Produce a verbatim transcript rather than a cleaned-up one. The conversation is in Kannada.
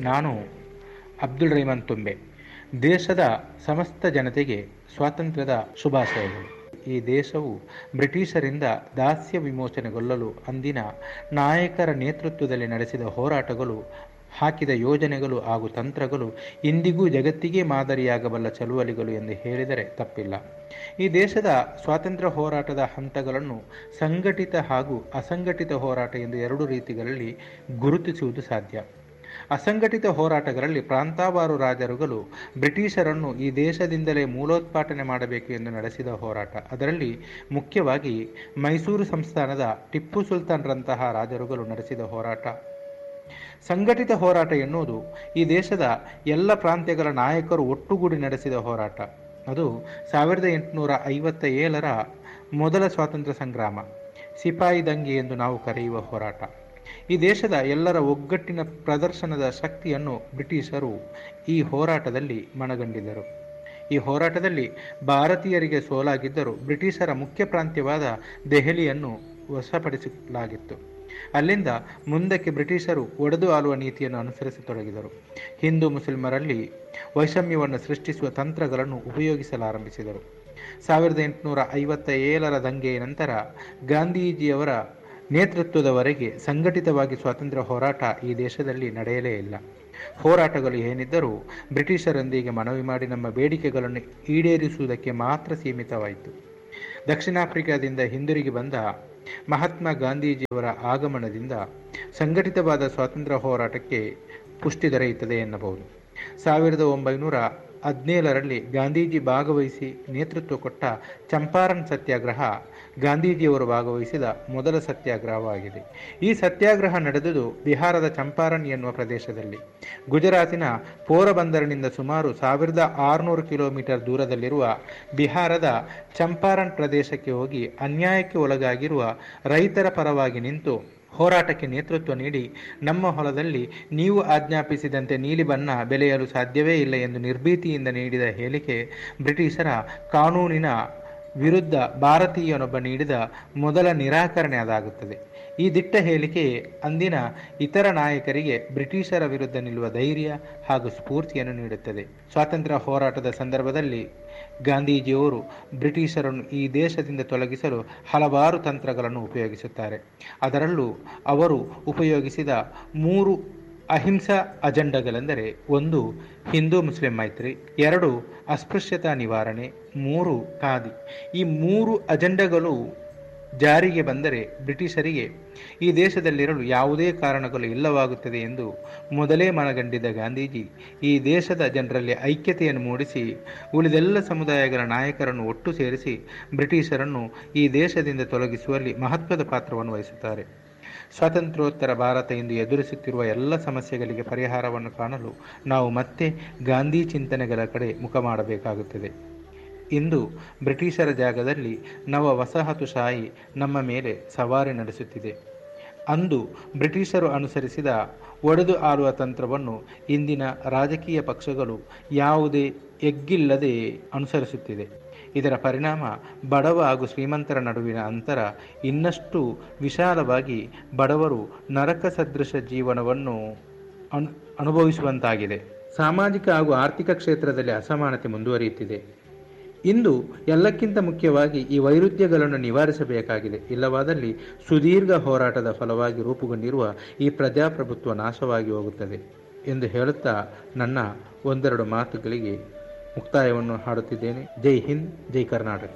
ನಾನು ಅಬ್ದುಲ್ ರಹಮಾನ್ ತುಂಬೆ. ದೇಶದ ಸಮಸ್ತ ಜನತೆಗೆ ಸ್ವಾತಂತ್ರ್ಯದ ಶುಭಾಶಯಗಳು. ಈ ದೇಶವು ಬ್ರಿಟಿಷರಿಂದ ದಾಸ್ಯ ವಿಮೋಚನೆಗೊಳ್ಳಲು ಅಂದಿನ ನಾಯಕರ ನೇತೃತ್ವದಲ್ಲಿ ನಡೆಸಿದ ಹೋರಾಟಗಳು, ಹಾಕಿದ ಯೋಜನೆಗಳು ಹಾಗೂ ತಂತ್ರಗಳು ಇಂದಿಗೂ ಜಗತ್ತಿಗೆ ಮಾದರಿಯಾಗಬಲ್ಲ ಚಳುವಳಿಗಳು ಎಂದು ಹೇಳಿದರೆ ತಪ್ಪಿಲ್ಲ. ಈ ದೇಶದ ಸ್ವಾತಂತ್ರ್ಯ ಹೋರಾಟದ ಹಂತಗಳನ್ನು ಸಂಘಟಿತ ಹಾಗೂ ಅಸಂಘಟಿತ ಹೋರಾಟ ಎಂದು ಎರಡು ರೀತಿಗಳಲ್ಲಿ ಗುರುತಿಸುವುದು ಸಾಧ್ಯ. ಅಸಂಘಟಿತ ಹೋರಾಟಗಳಲ್ಲಿ ಪ್ರಾಂತವಾರು ರಾಜರುಗಳು ಬ್ರಿಟಿಷರನ್ನು ಈ ದೇಶದಿಂದಲೇ ಮೂಲೋತ್ಪಾಟನೆ ಮಾಡಬೇಕು ಎಂದು ನಡೆಸಿದ ಹೋರಾಟ. ಅದರಲ್ಲಿ ಮುಖ್ಯವಾಗಿ ಮೈಸೂರು ಸಂಸ್ಥಾನದ ಟಿಪ್ಪು ಸುಲ್ತಾನ್ರಂತಹ ರಾಜರುಗಳು ನಡೆಸಿದ ಹೋರಾಟ. ಸಂಘಟಿತ ಹೋರಾಟ ಎನ್ನುವುದು ಈ ದೇಶದ ಎಲ್ಲ ಪ್ರಾಂತ್ಯಗಳ ನಾಯಕರು ಒಟ್ಟುಗೂಡಿ ನಡೆಸಿದ ಹೋರಾಟ. ಅದು ಸಾವಿರದ ಎಂಟುನೂರ ಐವತ್ತ ಏಳರ ಮೊದಲ ಸ್ವಾತಂತ್ರ್ಯ ಸಂಗ್ರಾಮ, ಸಿಪಾಯಿ ದಂಗೆ ಎಂದು ನಾವು ಕರೆಯುವ ಹೋರಾಟ. ಈ ದೇಶದ ಎಲ್ಲರ ಒಗ್ಗಟ್ಟಿನ ಪ್ರದರ್ಶನದ ಶಕ್ತಿಯನ್ನು ಬ್ರಿಟಿಷರು ಈ ಹೋರಾಟದಲ್ಲಿ ಮನಗಂಡಿದ್ದರು. ಈ ಹೋರಾಟದಲ್ಲಿ ಭಾರತೀಯರಿಗೆ ಸೋಲಾಗಿದ್ದರೂ ಬ್ರಿಟಿಷರ ಮುಖ್ಯ ಪ್ರಾಂತ್ಯವಾದ ದೆಹಲಿಯನ್ನು ವಶಪಡಿಸಲಾಗಿತ್ತು. ಅಲ್ಲಿಂದ ಮುಂದಕ್ಕೆ ಬ್ರಿಟಿಷರು ಒಡೆದು ಆಳುವ ನೀತಿಯನ್ನು ಅನುಸರಿಸತೊಡಗಿದರು. ಹಿಂದೂ ಮುಸ್ಲಿಮರಲ್ಲಿ ವೈಷಮ್ಯವನ್ನು ಸೃಷ್ಟಿಸುವ ತಂತ್ರಗಳನ್ನು ಉಪಯೋಗಿಸಲಾರಂಭಿಸಿದರು. ಸಾವಿರದ ಎಂಟುನೂರ ಐವತ್ತ ಏಳರ ದಂಗೆಯ ನಂತರ ಗಾಂಧೀಜಿಯವರ ನೇತೃತ್ವದವರೆಗೆ ಸಂಘಟಿತವಾಗಿ ಸ್ವಾತಂತ್ರ್ಯ ಹೋರಾಟ ಈ ದೇಶದಲ್ಲಿ ನಡೆಯಲೇ ಇಲ್ಲ. ಹೋರಾಟಗಳು ಏನಿದ್ದರೂ ಬ್ರಿಟಿಷರೊಂದಿಗೆ ಮನವಿ ಮಾಡಿ ನಮ್ಮ ಬೇಡಿಕೆಗಳನ್ನು ಈಡೇರಿಸುವುದಕ್ಕೆ ಮಾತ್ರ ಸೀಮಿತವಾಯಿತು. ದಕ್ಷಿಣ ಆಫ್ರಿಕಾದಿಂದ ಹಿಂದಿರುಗಿ ಬಂದ ಮಹಾತ್ಮ ಗಾಂಧೀಜಿಯವರ ಆಗಮನದಿಂದ ಸಂಘಟಿತವಾದ ಸ್ವಾತಂತ್ರ್ಯ ಹೋರಾಟಕ್ಕೆ ಪುಷ್ಟಿ ದೊರೆಯುತ್ತದೆ ಎನ್ನಬಹುದು. ಸಾವಿರದ ಒಂಬೈನೂರ ಹದಿನೇಳರಲ್ಲಿ ಗಾಂಧೀಜಿ ಭಾಗವಹಿಸಿ ನೇತೃತ್ವ ಕೊಟ್ಟ ಚಂಪಾರಣ್ ಸತ್ಯಾಗ್ರಹ ಗಾಂಧೀಜಿಯವರು ಭಾಗವಹಿಸಿದ ಮೊದಲ ಸತ್ಯಾಗ್ರಹವಾಗಿದೆ. ಈ ಸತ್ಯಾಗ್ರಹ ನಡೆದುದು ಬಿಹಾರದ ಚಂಪಾರಣ್ ಎನ್ನುವ ಪ್ರದೇಶದಲ್ಲಿ. ಗುಜರಾತಿನ ಪೋರಬಂದರಿನಿಂದ ಸುಮಾರು ಸಾವಿರದ ಆರುನೂರು ಕಿಲೋಮೀಟರ್ ದೂರದಲ್ಲಿರುವ ಬಿಹಾರದ ಚಂಪಾರಣ್ ಪ್ರದೇಶಕ್ಕೆ ಹೋಗಿ ಅನ್ಯಾಯಕ್ಕೆ ಒಳಗಾಗಿರುವ ರೈತರ ಪರವಾಗಿ ನಿಂತು ಹೋರಾಟಕ್ಕೆ ನೇತೃತ್ವ ನೀಡಿ, ನಮ್ಮ ಹೊಲದಲ್ಲಿ ನೀವು ಆಜ್ಞಾಪಿಸಿದಂತೆ ನೀಲಿ ಬಣ್ಣ ಬೆಳೆಯಲು ಸಾಧ್ಯವೇ ಇಲ್ಲ ಎಂದು ನಿರ್ಭೀತಿಯಿಂದ ನೀಡಿದ ಹೇಳಿಕೆ ಬ್ರಿಟಿಷರ ಕಾನೂನಿನ ವಿರುದ್ಧ ಭಾರತೀಯನೊಬ್ಬ ನೀಡಿದ ಮೊದಲ ನಿರಾಕರಣೆ ಅದಾಗುತ್ತದೆ. ಈ ದಿಟ್ಟ ಹೇಳಿಕೆ ಅಂದಿನ ಇತರ ನಾಯಕರಿಗೆ ಬ್ರಿಟಿಷರ ವಿರುದ್ಧ ನಿಲ್ಲುವ ಧೈರ್ಯ ಹಾಗೂ ಸ್ಫೂರ್ತಿಯನ್ನು ನೀಡುತ್ತದೆ. ಸ್ವಾತಂತ್ರ್ಯ ಹೋರಾಟದ ಸಂದರ್ಭದಲ್ಲಿ ಗಾಂಧೀಜಿಯವರು ಬ್ರಿಟಿಷರನ್ನು ಈ ದೇಶದಿಂದ ತೊಲಗಿಸಲು ಹಲವಾರು ತಂತ್ರಗಳನ್ನು ಉಪಯೋಗಿಸುತ್ತಾರೆ. ಅದರಲ್ಲೂ ಅವರು ಉಪಯೋಗಿಸಿದ ಮೂರು ಅಹಿಂಸಾ ಅಜೆಂಡಗಳೆಂದರೆ: ಒಂದು, ಹಿಂದೂ ಮುಸ್ಲಿಂ ಮೈತ್ರಿ; ಎರಡು, ಅಸ್ಪೃಶ್ಯತಾ ನಿವಾರಣೆ; ಮೂರು, ಖಾದಿ. ಈ ಮೂರು ಅಜೆಂಡಗಳು ಜಾರಿಗೆ ಬಂದರೆ ಬ್ರಿಟಿಷರಿಗೆ ಈ ದೇಶದಲ್ಲಿರಲು ಯಾವುದೇ ಕಾರಣಗಳು ಇಲ್ಲವಾಗುತ್ತದೆ ಎಂದು ಮೊದಲೇ ಮನಗಂಡಿದ್ದ ಗಾಂಧೀಜಿ ಈ ದೇಶದ ಜನರಲ್ಲಿ ಐಕ್ಯತೆಯನ್ನು ಮೂಡಿಸಿ ಉಳಿದೆಲ್ಲ ಸಮುದಾಯಗಳ ನಾಯಕರನ್ನು ಒಟ್ಟು ಸೇರಿಸಿ ಬ್ರಿಟಿಷರನ್ನು ಈ ದೇಶದಿಂದ ತೊಲಗಿಸುವಲ್ಲಿ ಮಹತ್ವದ ಪಾತ್ರವನ್ನು ವಹಿಸುತ್ತಾರೆ. ಸ್ವಾತಂತ್ರ್ಯೋತ್ತರ ಭಾರತ ಇಂದು ಎದುರಿಸುತ್ತಿರುವ ಎಲ್ಲ ಸಮಸ್ಯೆಗಳಿಗೆ ಪರಿಹಾರವನ್ನು ಕಾಣಲು ನಾವು ಮತ್ತೆ ಗಾಂಧಿ ಚಿಂತನೆಗಳ ಕಡೆ ಮುಖ ಮಾಡಬೇಕಾಗುತ್ತದೆ. ಇಂದು ಬ್ರಿಟಿಷರ ಜಾಗದಲ್ಲಿ ನವ ವಸಾಹತುಶಾಹಿ ನಮ್ಮ ಮೇಲೆ ಸವಾರಿ ನಡೆಸುತ್ತಿದೆ. ಅಂದು ಬ್ರಿಟಿಷರು ಅನುಸರಿಸಿದ ಒಡೆದು ಆಳುವ ತಂತ್ರವನ್ನು ಇಂದಿನ ರಾಜಕೀಯ ಪಕ್ಷಗಳು ಯಾವುದೇ ಎಗ್ಗಿಲ್ಲದೆ ಅನುಸರಿಸುತ್ತಿದೆ. ಇದರ ಪರಿಣಾಮ ಬಡವ ಹಾಗೂ ಶ್ರೀಮಂತರ ನಡುವಿನ ಅಂತರ ಇನ್ನಷ್ಟು ವಿಶಾಲವಾಗಿ ಬಡವರು ನರಕ ಸದೃಶ ಜೀವನವನ್ನು ಅನು ಅನುಭವಿಸುವಂತಾಗಿದೆ. ಸಾಮಾಜಿಕ ಹಾಗೂ ಆರ್ಥಿಕ ಕ್ಷೇತ್ರದಲ್ಲಿ ಅಸಮಾನತೆ ಮುಂದುವರಿಯುತ್ತಿದೆ. ಇಂದು ಎಲ್ಲಕ್ಕಿಂತ ಮುಖ್ಯವಾಗಿ ಈ ವೈರುಧ್ಯಗಳನ್ನು ನಿವಾರಿಸಬೇಕಾಗಿದೆ. ಇಲ್ಲವಾದಲ್ಲಿ ಸುದೀರ್ಘ ಹೋರಾಟದ ಫಲವಾಗಿ ರೂಪುಗೊಂಡಿರುವ ಈ ಪ್ರಜಾಪ್ರಭುತ್ವ ನಾಶವಾಗಿ ಹೋಗುತ್ತದೆ ಎಂದು ಹೇಳುತ್ತಾ ನನ್ನ ಒಂದೆರಡು ಮಾತುಗಳಿಗೆ ಮುಕ್ತಾಯವನ್ನು ಹಾಡುತ್ತಿದ್ದೇನೆ. ಜೈ ಹಿಂದ್, ಜೈ ಕರ್ನಾಟಕ.